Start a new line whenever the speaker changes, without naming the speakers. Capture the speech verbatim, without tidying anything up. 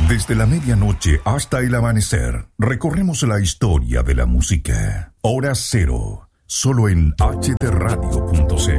Desde la medianoche hasta el amanecer, recorremos la historia de la música. Hora Cero, solo en h d radio punto c l.